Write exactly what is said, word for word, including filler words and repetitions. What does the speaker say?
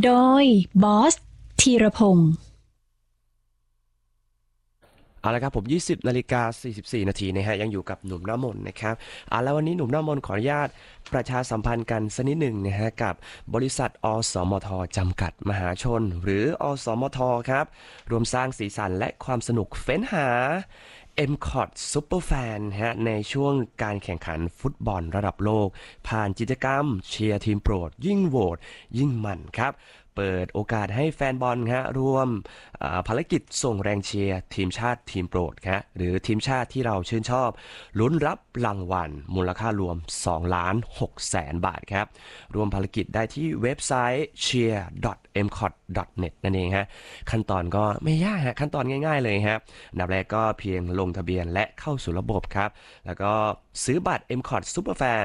โดยบอสธีรพงศ์เอาละครับผมยี่สิบนาฬิกาสี่สิบสี่นาทีนะฮะยังอยู่กับหนุ่มหน้ามนต์นะครับอ่าแล้ววันนี้หนุ่มหน้ามนต์ขออนุญาตประชาสัมพันธ์กันสักนิดหนึ่งนะฮะกับบริษัทอสมทจำกัดมหาชนหรืออสมทครับรวมสร้างสีสันและความสนุกเฟ้นหา เอ็ม ซี โอ ที Superfan ฮะในช่วงการแข่งขันฟุตบอลระดับโลกผ่านกิจกรรมเชียร์ทีมโปรดยิ่งโหวตยิ่งมันครับเปิดโอกาสให้แฟนบอลฮะร่วมภารกิจส่งแรงเชียร์ทีมชาติทีมโปรดฮะหรือทีมชาติที่เราชื่นชอบลุ้นรับรางวัลมูลค่ารวมสองล้านหกแสนบาทครับรวมภารกิจได้ที่เว็บไซต์ เชียร์ ดอท เอ็ม ซี โอ ที ดอท เน็ต นั่นเองฮะขั้นตอนก็ไม่ยากฮะขั้นตอนง่ายๆเลยครับอันดับแรกก็เพียงลงทะเบียนและเข้าสู่ระบบครับแล้วก็ซื้อบัตร เอ็ม ซี โอ ที Superfan